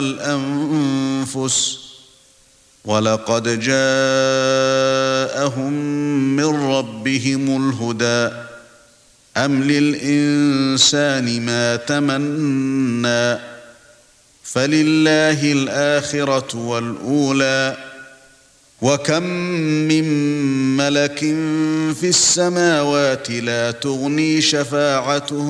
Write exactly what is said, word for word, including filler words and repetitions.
الأنفس ولقد جاءهم من ربهم الهدى أم للإنسان ما تمنى فلله الآخرة والأولى وكم من ملك في السماوات لا تغني شفاعتهم